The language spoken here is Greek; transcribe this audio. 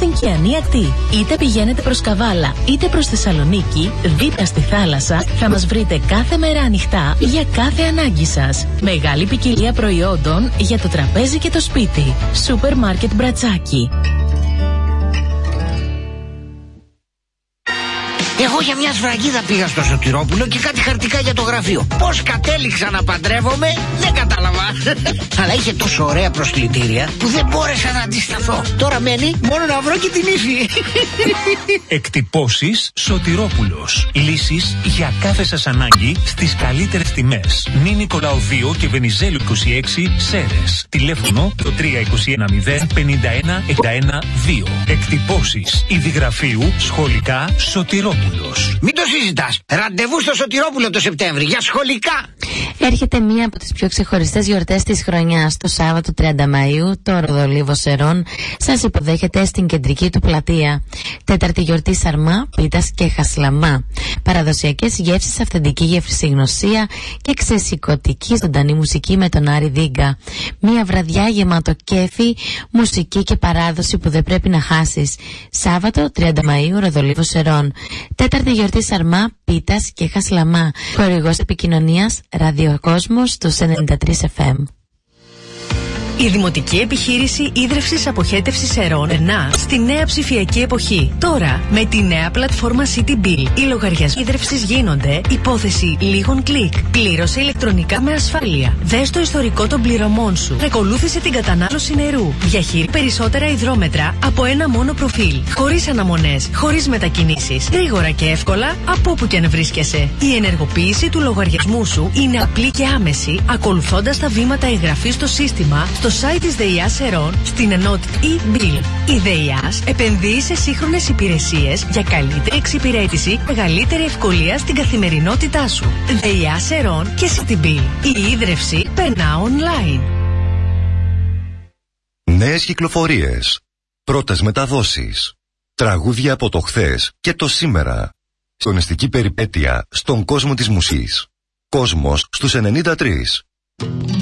στην Κιανή Ακτή. Είτε πηγαίνετε προς Καβάλα, είτε προς Θεσσαλονίκη, δίπλα στη θάλασσα, θα μας βρείτε κάθε μέρα ανοιχτά για κάθε ανάγκη σας. Μεγάλη ποικιλία προϊόντων για το τραπέζι και το σπίτι. Σούπερ Μάρκετ Μπρατσάκι. Εγώ για μια σφραγίδα πήγα στο Σωτηρόπουλο και κάτι χαρτικά για το γραφείο. Πώς κατέληξα να παντρεύομαι, δεν κατάλαβα. Αλλά είχε τόσο ωραία προσκλητήρια που δεν μπόρεσα να αντισταθώ. Τώρα μένει μόνο να βρω και την ύφη. Εκτυπώσεις Σωτηρόπουλος. Λύσεις για κάθε σας ανάγκη στις καλύτερες τιμές. Νη Νικολάου 2 και Βενιζέλου 26 Σέρες. Τηλέφωνο το 321 051 61 2. Εκτυπώσεις ειδηγραφείου σχολικά Σωτηρόπουλος. Μην το συζητάς. Ραντεβού στο Σωτηρόπουλο το Σεπτέμβρη για σχολικά. Έρχεται μία από τις πιο ξεχωριστές γιορτές της χρονιάς. Το Σάββατο 30 Μαΐου, το Ροδολίβο Σερών σας υποδέχεται στην κεντρική του πλατεία. Τέταρτη γιορτή σαρμά, πίτας και χασλαμά. Παραδοσιακές γεύσεις, αυθεντική γευσηγνωσία και ξεσηκωτική ζωντανή μουσική με τον Άρη Δίγκα. Μία βραδιά γεμάτο κέφι, μουσική και παράδοση που δεν πρέπει να χάσεις. Σάββατο 30 Μαΐου, Ροδολίβο Σερών. Τέταρτη γιορτή σαρμά, πίτας και χασλαμά. Χορηγός επικοινωνίας Ραδιοκόσμος στους 93 FM. Η Δημοτική Επιχείρηση Ίδρευσης Αποχέτευσης Σερών περνά στη νέα ψηφιακή εποχή. Τώρα, με τη νέα πλατφόρμα City Bill, οι λογαριασμοί ίδρευσης γίνονται υπόθεση λίγων κλικ. Πλήρωσε ηλεκτρονικά με ασφάλεια. Δες το ιστορικό των πληρωμών σου. Ακολούθησε την κατανάλωση νερού. Διαχείρισε περισσότερα υδρόμετρα από ένα μόνο προφίλ. Χωρίς αναμονές, χωρίς μετακινήσεις. Γρήγορα και εύκολα από όπου και αν βρίσκεσαι. Η ενεργοποίηση του λογαριασμού σου είναι απλή και άμεση, ακολουθώντας τα βήματα εγγραφής στο σύστημα. Στο site της ΔΕΙΑΣ Σερών, στην ενότητα e-bill. Η ΔΕΙΑΣ επενδύει σε σύγχρονες υπηρεσίες για καλύτερη εξυπηρέτηση, μεγαλύτερη ευκολία στην καθημερινότητά σου. ΔΕΙΑΣ Σερών και City Bill. Η ίδρυυση περνά online. Νέες κυκλοφορίες. Πρώτες μεταδόσεις. Τραγούδια από το χθες και το σήμερα. Στονιστική περιπέτεια στον κόσμο της μουσικής. Κόσμος στους 93.